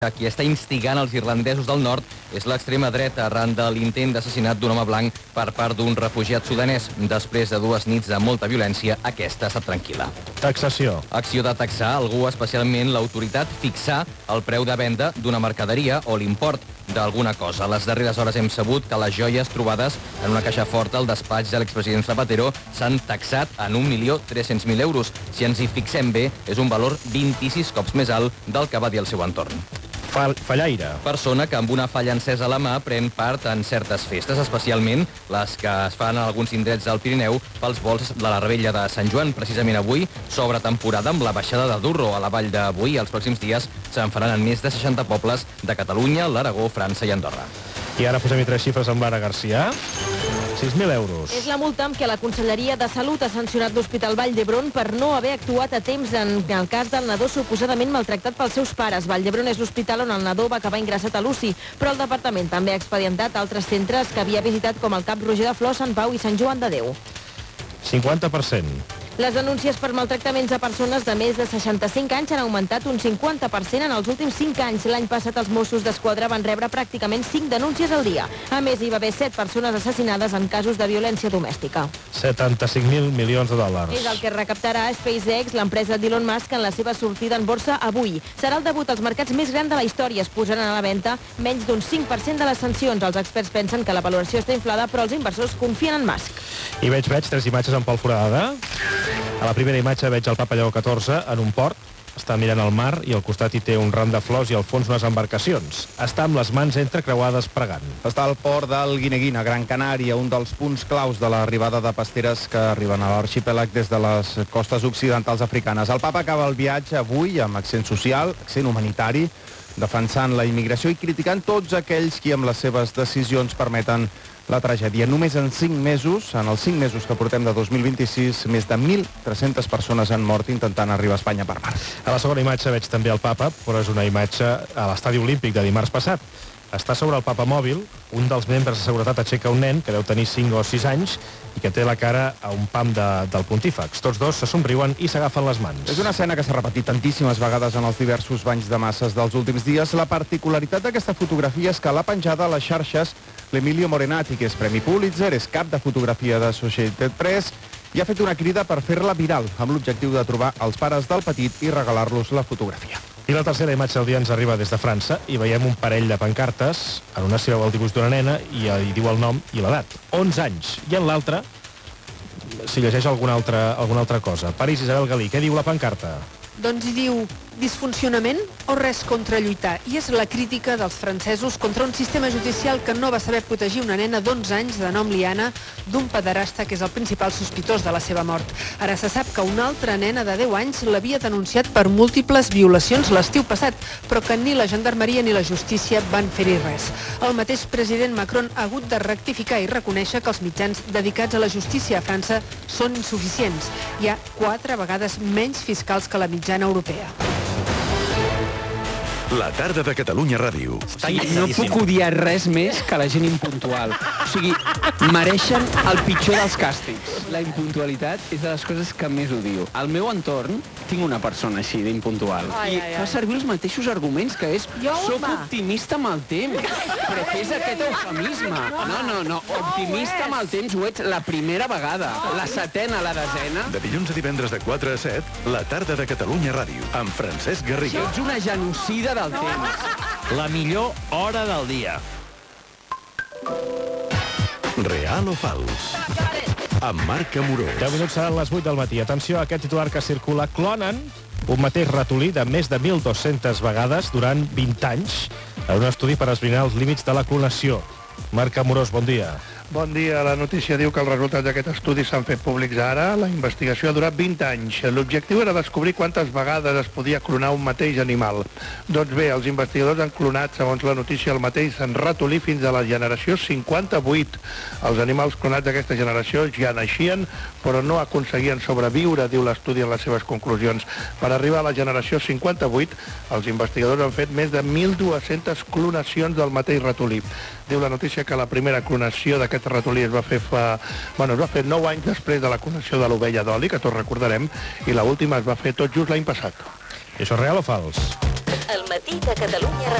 Qui està instigant els irlandesos del nord és l'extrema dreta arran de l'intent d'assassinat d'un home blanc per part d'un refugiat sudanès. Després de 2 nits de molta violència, aquesta ha estat tranquil·la. Taxació. Acció de taxar algú, especialment l'autoritat, fixar el preu de venda d'una mercaderia o l'import d'alguna cosa. A les darreres hores hem sabut que les joies trobades en una caixa forta al despatx de l'expresident Zapatero s'han taxat en 1.300.000 euros. Si ens hi fixem bé, és un valor 26 cops més alt del que va dir el seu entorn. Fallaire. Persona que amb una falla encesa a la mà pren part en certes festes, especialment les que es fan en alguns indrets del Pirineu pels volts de la Rebella de Sant Joan. Precisament avui s'obre temporada amb la baixada de Durro a la Vall de Boí. Els pròxims dies se'n faran en més de 60 pobles de Catalunya, l'Aragó, França i Andorra. I ara posem-hi 3 xifres amb Lara Garcia. 6.000 euros. És la multa amb què la Conselleria de Salut ha sancionat l'Hospital Vall d'Hebron per no haver actuat a temps en el cas del nadó suposadament maltractat pels seus pares. Vall d'Hebron és l'hospital on el nadó va acabar ingressat a l'UCI, però el departament també ha expedientat altres centres que havia visitat, com el Cap Roger de Flor, Sant Pau i Sant Joan de Déu. 50%. Les denúncies per maltractaments a persones de més de 65 anys han augmentat un 50% en els últims 5 anys. L'any passat els Mossos d'Esquadra van rebre pràcticament 5 denúncies al dia. A més, hi va haver 7 persones assassinades en casos de violència domèstica. 75.000 milions de dòlars. És el que recaptarà SpaceX, l'empresa d'Elon Musk, en la seva sortida en borsa avui. Serà el debut als mercats més gran de la història. Es posaran a la venda menys d'un 5% de les sancions. Els experts pensen que la valoració està inflada, però els inversors confien en Musk. I veig 3 imatges en Pol Foradada. A la primera imatge veig el Papa Lleó XIV en un port, està mirant el mar i al costat hi té un ram de flors i al fons unes embarcacions. Està amb les mans entrecreuades pregant. Està al port del Guineguín, a Gran Canària, un dels punts claus de l'arribada de pasteres que arriben a l'arxipèlag des de les costes occidentals africanes. El Papa acaba el viatge avui amb accent social, accent humanitari, defensant la immigració i criticant tots aquells qui amb les seves decisions permeten la tragèdia. Només en 5 mesos, en els 5 mesos que portem de 2026, més de 1.300 persones han mort intentant arribar a Espanya per mar. A la segona imatge veig també el Papa, però és una imatge a l'estadi olímpic de dimarts passat. Està sobre el Papa mòbil, un dels membres de seguretat aixeca un nen que deu tenir 5 o 6 anys i que té la cara a un pam del pontífex. Tots dos se somriuen i s'agafen les mans. És una escena que s'ha repetit tantíssimes vegades en els diversos banys de masses dels últims dies. La particularitat d'aquesta fotografia és que l'ha penjada a les xarxes l'Emilio Morenati, que és Premi Pulitzer, és cap de fotografia de Associated Press, i ha fet una crida per fer-la viral, amb l'objectiu de trobar els pares del petit i regalar-los la fotografia. I la tercera imatge del dia ens arriba des de França i veiem un parell de pancartes. En una s'hi veu el dibuix d'una nena i hi diu el nom i l'edat. 11 anys. I en l'altra s'hi llegeix alguna altra cosa. París, Isabel Galí, què diu la pancarta? Doncs hi diu disfuncionament o res contra lluitar. I és la crítica dels francesos contra un sistema judicial que no va saber protegir una nena d'11 anys de nom Liana d'un pederasta que és el principal sospitós de la seva mort. Ara se sap que una altra nena de 10 anys l'havia denunciat per múltiples violacions l'estiu passat, però que ni la gendarmeria ni la justícia van fer-hi res. El mateix president Macron ha hagut de rectificar i reconèixer que els mitjans dedicats a la justícia a França són insuficients. Hi ha 4 vegades menys fiscals que la mitjana europea. La tarda de Catalunya Ràdio. No puc odiar res més que la gent impuntual. O sigui, mereixen el pitjor dels càstigs. La impuntualitat és de les coses que més odio. Al meu entorn tinc una persona així d'impuntual. I fa servir els mateixos arguments, que és soc optimista amb el temps. Però què és aquest eufemisme? No. Optimista amb el temps ho ets la primera vegada. La 7ª, la 10ª. De dilluns a divendres de 4 a 7, la tarda de Catalunya Ràdio, amb Francesc Garriga. Ets una genocida del temps. La millor hora del dia. Real o fals? Amb Marc Amorós. 10 minuts seran les 8 del matí. Atenció a aquest titular que circula. Clonen un mateix ratolí de més de 1.200 vegades durant 20 anys en un estudi per esbrinar els límits de la clonació. Marc Amorós, bon dia. Bon dia. La notícia diu que els resultats d'aquest estudi s'han fet públics ara. La investigació ha durat 20 anys. L'objectiu era descobrir quantes vegades es podia clonar un mateix animal. Doncs bé, els investigadors han clonat, segons la notícia, el mateix ratolí fins a la generació 58. Els animals clonats d'aquesta generació ja naixien, però no aconseguien sobreviure, diu l'estudi en les seves conclusions. Per arribar a la generació 58, els investigadors han fet més de 1.200 clonacions del mateix ratolí. Diu la notícia que la primera clonació d'aquest ratolí es va fer 9 anys després de la clonació de l'ovella d'oli, que tots recordarem, i l'última es va fer tot just l'any passat. I això és real o fals? El matí de Catalunya Ràdio.